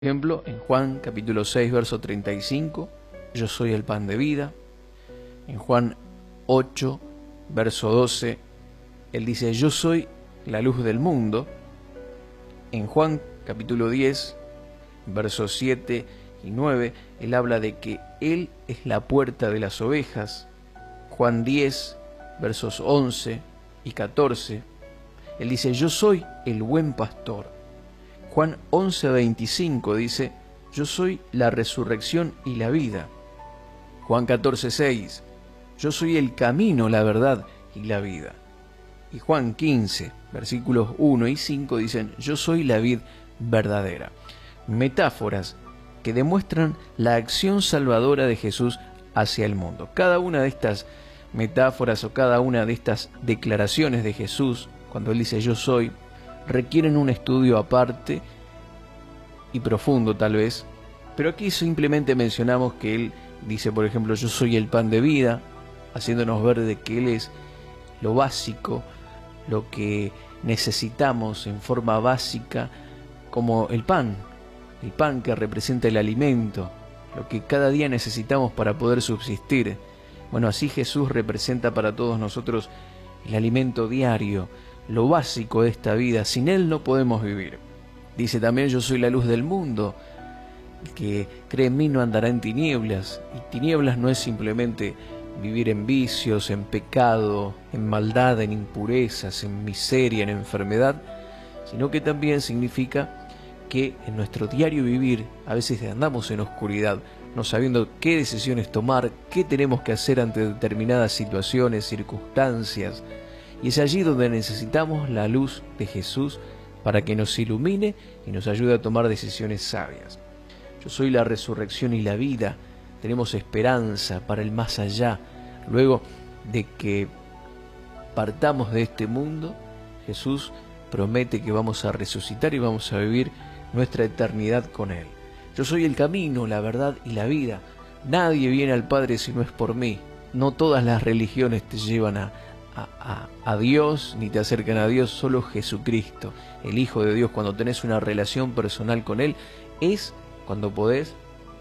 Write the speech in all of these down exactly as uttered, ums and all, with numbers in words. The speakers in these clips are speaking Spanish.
ejemplo, en Juan capítulo seis, verso treinta y cinco, yo soy el pan de vida. En Juan ocho, verso doce, él dice, yo soy la luz del mundo. En Juan capítulo diez, versos siete y nueve, él habla de que él es la puerta de las ovejas. Juan diez, versos once y catorce, él dice, yo soy el buen pastor. Juan once, veinticinco dice, yo soy la resurrección y la vida. Juan catorce, seis, yo soy el camino, la verdad y la vida. Y Juan quince, versículos uno y cinco dicen, yo soy la vid verdadera. Metáforas que demuestran la acción salvadora de Jesús hacia el mundo. Cada una de estas metáforas o cada una de estas declaraciones de Jesús, cuando él dice yo soy, requieren un estudio aparte y profundo tal vez, pero aquí simplemente mencionamos que él dice, por ejemplo, yo soy el pan de vida, haciéndonos ver de que él es lo básico, lo que necesitamos en forma básica, como el pan, el pan que representa el alimento, lo que cada día necesitamos para poder subsistir. Bueno, así Jesús representa para todos nosotros el alimento diario, lo básico de esta vida. Sin él no podemos vivir. Dice también, yo soy la luz del mundo. El que cree en mí no andará en tinieblas. Y tinieblas no es simplemente vivir en vicios, en pecado, en maldad, en impurezas, en miseria, en enfermedad, sino que también significa que en nuestro diario vivir a veces andamos en oscuridad, no sabiendo qué decisiones tomar, qué tenemos que hacer ante determinadas situaciones, circunstancias. Y es allí donde necesitamos la luz de Jesús para que nos ilumine y nos ayude a tomar decisiones sabias. Yo soy la resurrección y la vida. Tenemos esperanza para el más allá. Luego de que partamos de este mundo, Jesús promete que vamos a resucitar y vamos a vivir nuestra eternidad con Él. Yo soy el camino, la verdad y la vida. Nadie viene al Padre si no es por mí. No todas las religiones te llevan a A, a, a Dios, ni te acercan a Dios, solo Jesucristo, el Hijo de Dios. Cuando tenés una relación personal con Él, es cuando podés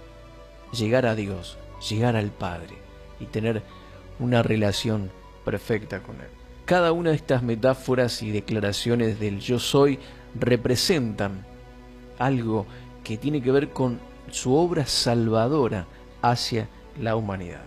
llegar a Dios, llegar al Padre y tener una relación perfecta con Él. Cada una de estas metáforas y declaraciones del yo soy representan algo que tiene que ver con su obra salvadora hacia la humanidad.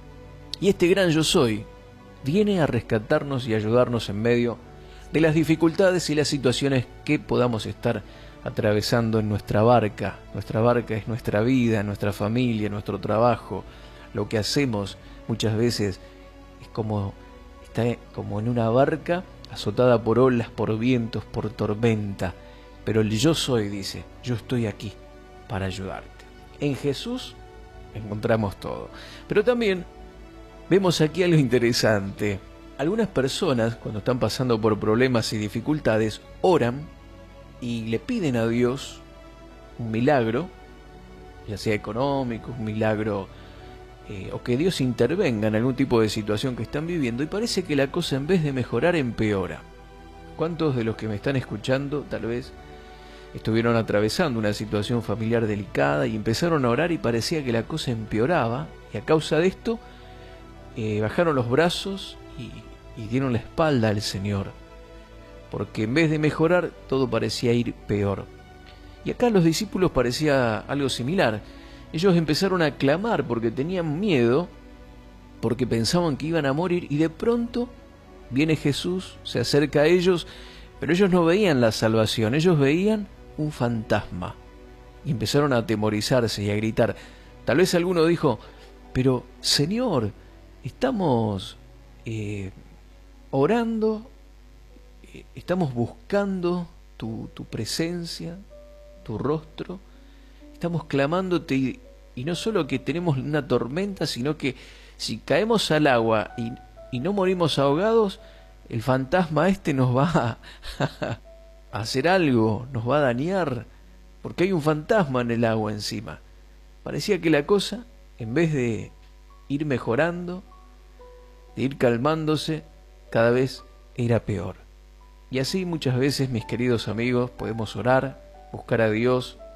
Y este gran yo soy viene a rescatarnos y ayudarnos en medio de las dificultades y las situaciones que podamos estar atravesando en nuestra barca. Nuestra barca es nuestra vida, nuestra familia, nuestro trabajo. Lo que hacemos muchas veces es como, está como en una barca azotada por olas, por vientos, por tormenta. Pero el yo soy dice, yo estoy aquí para ayudarte. En Jesús encontramos todo. Pero también vemos aquí algo interesante. Algunas personas, cuando están pasando por problemas y dificultades, oran y le piden a Dios un milagro, ya sea económico, un milagro, eh, o que Dios intervenga en algún tipo de situación que están viviendo, y parece que la cosa en vez de mejorar empeora. ¿Cuántos de los que me están escuchando tal vez estuvieron atravesando una situación familiar delicada y empezaron a orar y parecía que la cosa empeoraba, y a causa de esto Eh, bajaron los brazos y, y dieron la espalda al Señor, porque en vez de mejorar todo parecía ir peor? Y acá los discípulos parecía algo similar. Ellos empezaron a clamar porque tenían miedo, porque pensaban que iban a morir, y de pronto viene Jesús, se acerca a ellos, pero ellos no veían la salvación, ellos veían un fantasma y empezaron a atemorizarse y a gritar. Tal vez alguno dijo, pero Señor, estamos eh, orando, eh, estamos buscando tu, tu presencia, tu rostro, estamos clamándote y, y no solo que tenemos una tormenta, sino que si caemos al agua y, y no morimos ahogados, el fantasma este nos va a, a hacer algo, nos va a dañar, porque hay un fantasma en el agua encima. Parecía que la cosa, en vez de ir mejorando, de ir calmándose, cada vez era peor. Y así muchas veces, mis queridos amigos, podemos orar, buscar a Dios,